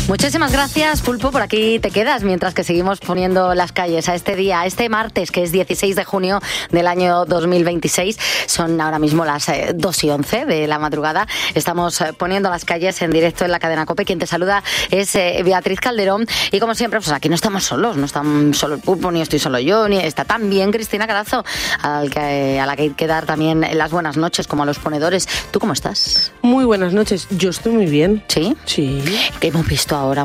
Muchísimas gracias, Pulpo, por aquí te quedas mientras que seguimos poniendo las calles a este día, a este martes, que es 16 de junio del año 2026. Son ahora mismo las 2:11 de la madrugada. Estamos poniendo las calles en directo en la cadena COPE. Quien te saluda es Beatriz Calderón. Y como siempre, pues aquí no estamos solos, no está solo el Pulpo, ni estoy solo yo, ni está también Cristina Carazo, a la que hay que dar también las buenas noches, como a los ponedores. ¿Tú cómo estás? Muy buenas noches, yo estoy muy bien. ¿Sí? Sí. Que hemos visto ahora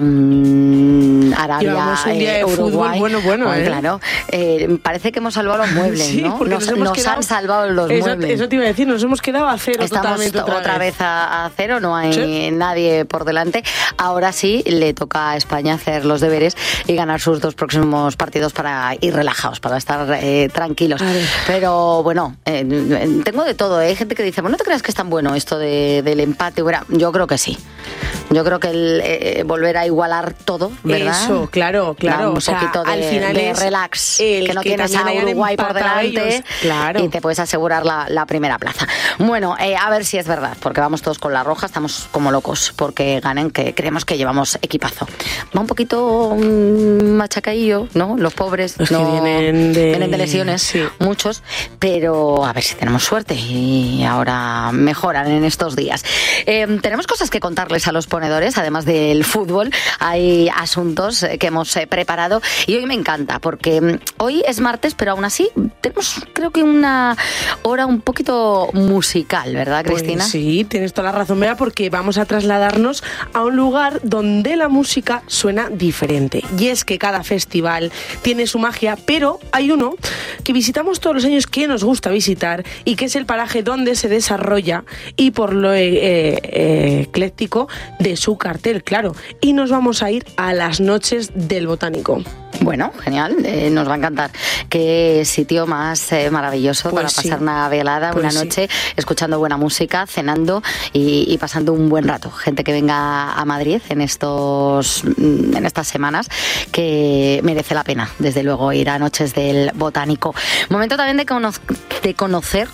un Arabia, llevamos un día de Uruguay. Fútbol bueno. Claro, parece que hemos salvado los muebles, sí, ¿no? Nos quedado, han salvado los muebles. Eso te iba a decir, nos hemos quedado a cero. Estamos totalmente otra vez a cero, no hay nadie por delante. Ahora sí le toca a España hacer los deberes y ganar sus 2 próximos partidos para ir relajados, para estar tranquilos. Pero bueno, tengo de todo. Hay gente que dice, bueno, ¿no te creas que es tan bueno esto del empate? Yo creo que sí. Yo creo que el volver a igualar todo, ¿verdad? Eso, claro. Un poquito al final de es relax, que no tienes a Uruguay por delante y te puedes asegurar la primera plaza. Bueno, a ver si es verdad, porque vamos todos con la roja, estamos como locos porque ganen, que creemos que llevamos equipazo. Va un poquito machacaillo, ¿no? Los pobres los no, que vienen de lesiones, sí. Muchos, pero a ver si tenemos suerte y ahora mejoran en estos días. Tenemos cosas que contarles a los ponedores, además del fútbol. Hay asuntos que hemos preparado y hoy me encanta porque hoy es martes, pero aún así tenemos, creo que una hora un poquito musical, ¿verdad, Cristina? Pues sí, tienes toda la razón, Bea, porque vamos a trasladarnos a un lugar donde la música suena diferente. Y es que cada festival tiene su magia, pero hay uno que visitamos todos los años que nos gusta visitar y que es el paraje donde se desarrolla y por lo ecléctico de su cartel, claro. Y nos vamos a ir a las noches del Botánico. Bueno, genial, nos va a encantar. Qué sitio más maravilloso para pasar una velada, una noche, escuchando buena música, cenando y pasando un buen rato. Gente que venga a Madrid en estas semanas, que merece la pena, desde luego, ir a Noches del Botánico. Momento también de conocer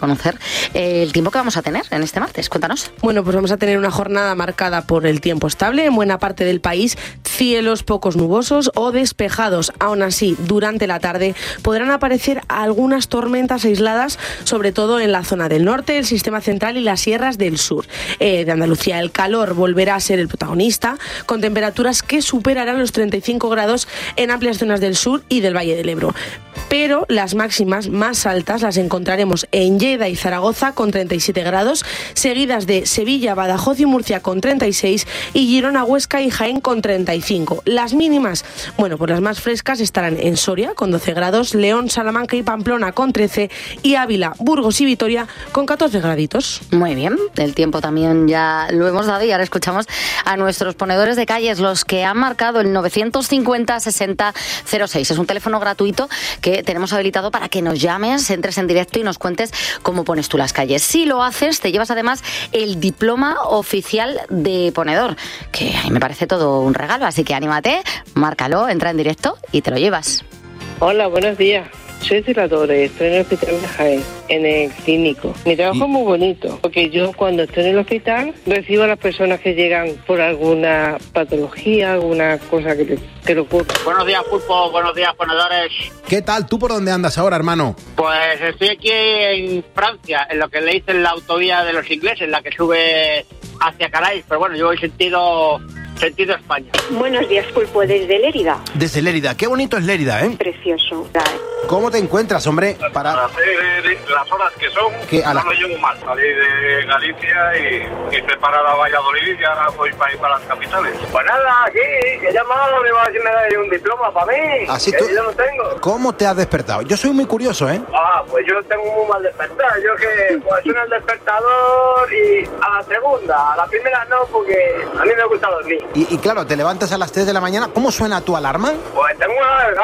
el tiempo que vamos a tener en este martes. Cuéntanos. Bueno, pues vamos a tener una jornada marcada por el tiempo estable en buena parte del país, cielos pocos nubosos o despejados. Aún así, durante la tarde podrán aparecer algunas tormentas aisladas, sobre todo en la zona del norte, el sistema central y las sierras del sur de Andalucía. El calor volverá a ser el protagonista, con temperaturas que superarán los 35 grados en amplias zonas del sur y del Valle del Ebro. Pero las máximas más altas las encontraremos en Lleida y Zaragoza con 37 grados, seguidas de Sevilla, Badajoz y Murcia con 36 y Girona, Huesca y Jaén con 35. Las mínimas, bueno, pues las más frescas estarán en Soria con 12 grados, León, Salamanca y Pamplona con 13 y Ávila, Burgos y Vitoria con 14 graditos. Muy bien, el tiempo también ya lo hemos dado y ahora escuchamos a nuestros ponedores de calles, los que han marcado el 950 60 06. Es un teléfono gratuito que tenemos habilitado para que nos llames, entres en directo y nos cuentes cómo pones tú las calles. Si lo haces, te llevas además el diploma oficial de ponedor, que a mí me parece todo un regalo, así que anímate, márcalo, entra en directo y te lo llevas. Hola, buenos días. Soy celadora y estoy en el hospital de Jaén, en el clínico. Mi trabajo es muy bonito, porque yo cuando estoy en el hospital recibo a las personas que llegan por alguna patología, alguna cosa que le ocurre. Buenos días, Pulpo, buenos días, ponedores. ¿Qué tal? ¿Tú por dónde andas ahora, hermano? Pues estoy aquí en Francia, en lo que le dicen la autovía de los ingleses, la que sube hacia Calais, pero bueno, yo voy sentido España. Buenos días, Pulpo, desde Lérida. Desde Lérida, qué bonito es Lérida, ¿eh? Precioso. ¿Cómo te encuentras, hombre? Para hacer las horas que son, no lo llevo mal. Salí de Galicia y fui para Valladolid y ahora voy para ir para las capitales. Pues nada, aquí, que he llamado, me va a decir me da un diploma para mí. Así que yo no tengo. ¿Cómo te has despertado? Yo soy muy curioso, ¿eh? Pues yo tengo muy mal despertar. Yo que pues suena el despertador y a la segunda, a la primera no, porque a mí me gusta dormir. Y claro, te levantas a las 3 de la mañana. ¿Cómo suena tu alarma? Pues tengo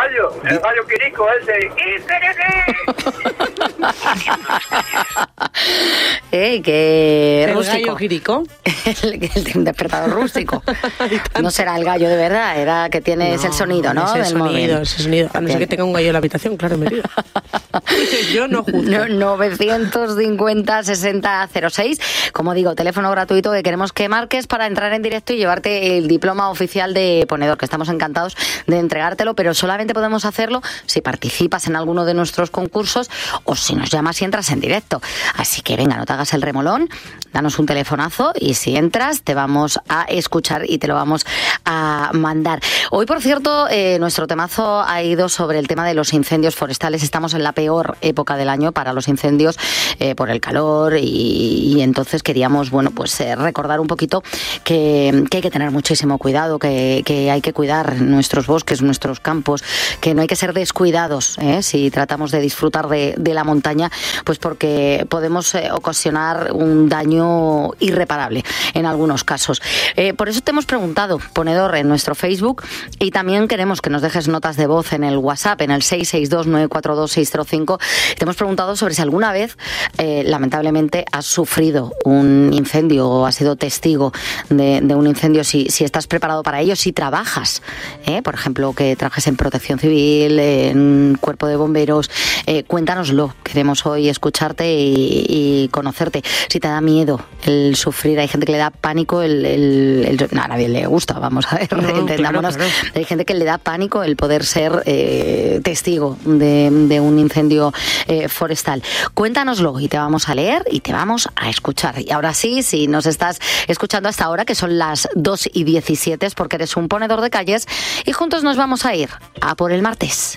el gallo quirico ese. ¡Qué ¿El rústico! gallo quirico? El despertador rústico. No será el gallo de verdad, era que tienes el sonido, ¿no? Ese sonido. A no ser que tenga un gallo en la habitación, claro, metido. Yo no juzgo. 950-60-06. Como digo, teléfono gratuito que queremos que marques para entrar en directo y llevarte el diploma oficial de ponedor, que estamos encantados de entregártelo, pero solamente podemos hacerlo si participas en alguno de nuestros concursos o si nos llamas y entras en directo. Así que venga, no te hagas el remolón, danos un telefonazo y si entras te vamos a escuchar y te lo vamos a mandar. Hoy, por cierto, nuestro temazo ha ido sobre el tema de los incendios forestales. Estamos en la peor época del año para los incendios por el calor y entonces queríamos, recordar un poquito que hay que tener muchísimo cuidado, que hay que cuidar nuestros bosques, nuestros campos, que no hay que ser descuidados si tratamos de disfrutar de la montaña, pues porque podemos ocasionar un daño irreparable en algunos casos. Por eso te hemos preguntado, ponedor, en nuestro Facebook, y también queremos que nos dejes notas de voz en el WhatsApp, en el 662-942-605. Te hemos preguntado sobre si alguna vez, lamentablemente, has sufrido un incendio o has sido testigo de un incendio, si estás preparado para ello, si trabajas, por ejemplo, que trabajes en Protección Civil, en Cuerpo de Bomberos. Cuéntanoslo, queremos hoy escucharte y conocerte. Si te da miedo el sufrir, hay gente que le da pánico a nadie le gusta, vamos a ver, entendámonos. Claro. Hay gente que le da pánico el poder ser testigo de un incendio forestal. Cuéntanoslo y te vamos a leer y te vamos a escuchar. Y ahora sí, si nos estás escuchando hasta ahora, que son las 2:17, es porque eres un ponedor de calles y juntos nos vamos a ir a por el martes.